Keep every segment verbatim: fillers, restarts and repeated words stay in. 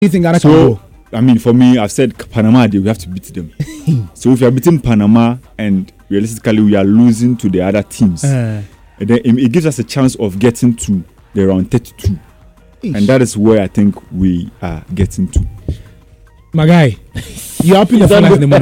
You think Ghana So, can go? I mean, for me, I've said Panama, we have to beat them. So if we are beating Panama and realistically we are losing to the other teams, Uh, then it, it gives us a chance of getting to the round thirty-two. Eesh. And that is where I think we are getting to. My guy, you're up in the phone in the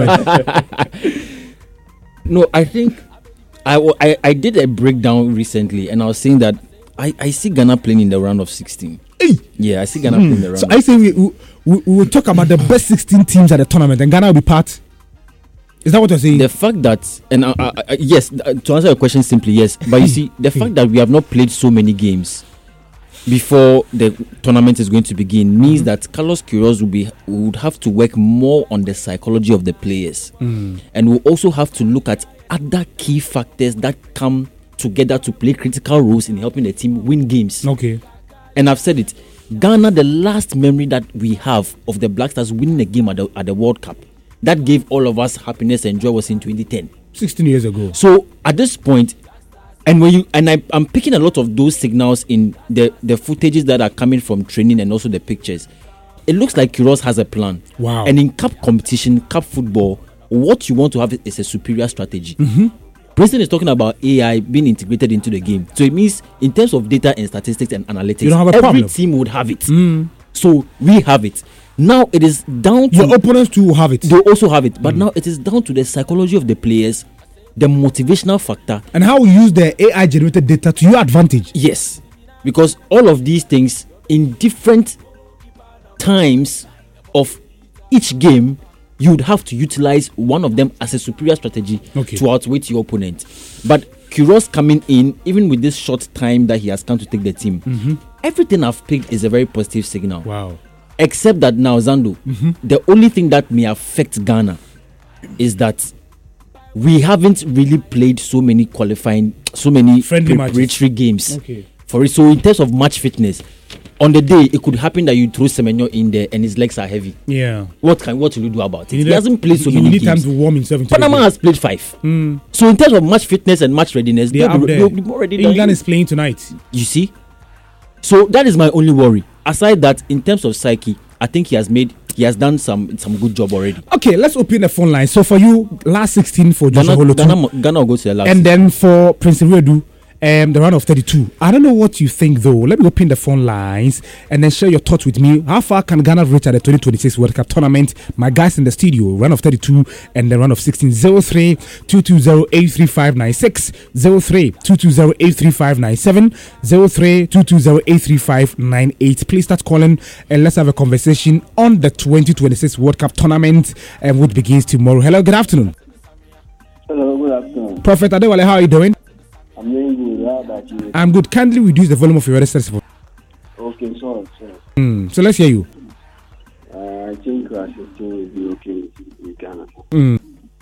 moment. No, I think I, w- I, I did a breakdown recently, and I was saying that I, I see Ghana playing in the round of sixteen. Hey. Yeah, I see Ghana playing in the round. So of I say we, we we will talk about the best sixteen teams at the tournament, and Ghana will be part. Is that what you're saying? The fact that, and uh, uh, uh, yes, uh, to answer your question simply, yes. But you see, the fact that we have not played so many games before the tournament is going to begin means that Carlos Queiroz will be would have to work more on the psychology of the players, Mm. and we'll also have to look at other key factors that come together to play critical roles in helping the team win games. Okay. And I've said it, Ghana, the last memory that we have of the Black Stars winning a game at the, at the World Cup that gave all of us happiness and joy was in twenty ten. sixteen years ago. So at this point, and when you and I, I'm picking a lot of those signals in the the footages that are coming from training and also the pictures. It looks like Queiroz has a plan. Wow. And in cup competition, cup football, what you want to have is a superior strategy. Mm-hmm. President is talking about A I being integrated into the game. So it means in terms of data and statistics and analytics, You don't have a every problem. team would have it. Mm. So we have it. Now it is down to Your opponents too will have it. they also have it. But now it is down to the psychology of the players, the motivational factor. And how we use the A I generated data to your advantage. Yes. Because all of these things in different times of each game, you would have to utilize one of them as a superior strategy Okay. to outwit your opponent. But Queiroz coming in, even with this short time that he has come to take the team, Mm-hmm. everything I've picked is a very positive signal. Wow. Except that now, Zando, Mm-hmm. the only thing that may affect Ghana is that we haven't really played so many qualifying, so many Friendly preparatory games. Okay. For it, so in terms of match fitness, on the day it could happen that you throw Semenyo in there and his legs are heavy. Yeah. What can what will you do about it? You He need- hasn't played so you many need time games. to warm himself into the Panama game. has played five. Mm. So in terms of match fitness and match readiness, They are they'll up be- there. they'll be more ready than England you. is playing tonight. You see? So that is my only worry. Aside that, in terms of psyche, I think he has made he has done some some good job already. Okay, let's open the phone line. So for you, last sixteen for Joshua Ghana, Holotu, Ghana, Ghana will go to the last. and then for Prince Redu, um, the round of thirty-two. I don't know what you think though. Let me open the phone lines and then share your thoughts with me. How far can Ghana reach at the twenty twenty-six World Cup tournament? My guys in the studio, round of thirty-two and the round of sixteen. zero three two two zero eight three five nine six, zero three two two zero eight three five nine seven, zero three two two zero eight three five nine eight. Please start calling and let's have a conversation on the twenty twenty-six World Cup tournament, um, which begins tomorrow. Hello, good afternoon. Hello, good afternoon. Prophet Adewale, how are you doing? I'm doing good. How about you? I'm good. Kindly reduce the volume of your headset. Okay, sorry, sorry. Mm. So let's hear you. Uh, I think uh, sixteen will be okay with, with Ghana. Mm.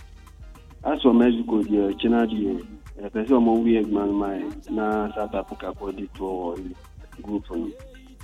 As for Mexico, the China, the person among we man, my na South Africa body to group for me.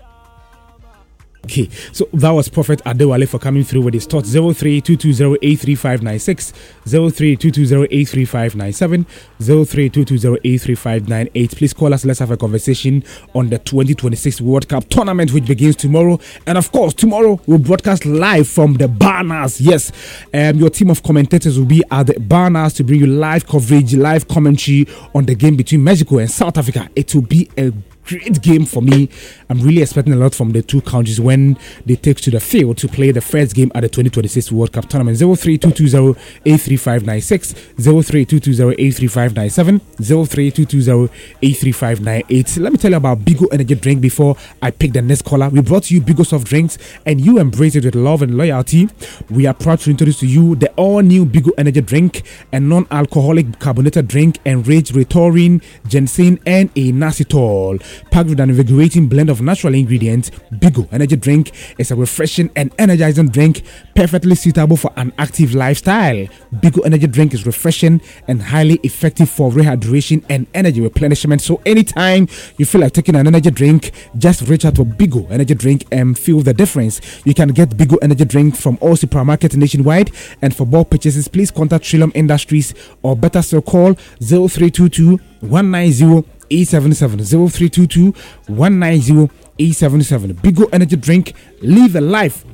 Okay, so that was Prophet Adewale for coming through with his thoughts. zero three two two zero eight three five nine six, zero three two two zero eight three five nine seven, zero three two two zero eight three five nine eight. Please call us. Let's have a conversation on the twenty twenty-six World Cup tournament, which begins tomorrow. And of course, tomorrow we'll broadcast live from the Barnas. Yes, um, your team of commentators will be at the Barnas to bring you live coverage, live commentary on the game between Mexico and South Africa. It will be a great game for me. I'm really expecting a lot from the two countries when they take to the field to play the first game at the twenty twenty-six World Cup tournament. zero three two two zero eight three five nine six, zero three two two zero eight three five nine seven, zero three two two zero eight three five nine eight. Let me tell you about Bigo Energy Drink before I pick the next caller. We brought to you Bigo Soft Drinks and you embrace it with love and loyalty. We are proud to introduce to you the all-new Bigo Energy Drink, a non-alcoholic carbonated drink enriched with taurine, ginseng, and a inositol. Packed with an invigorating blend of natural ingredients, Bigo Energy Drink is a refreshing and energizing drink perfectly suitable for an active lifestyle. Bigo Energy Drink is refreshing and highly effective for rehydration and energy replenishment. So anytime you feel like taking an energy drink, just reach out to Bigo Energy Drink and feel the difference. You can get Bigo Energy Drink from all supermarkets nationwide, and for bulk purchases, please contact Trillium Industries or better still call zero three two two one nine zero eight seven seven, zero three two two one nine zero eight seven seven. Bigo Energy Drink. Live a life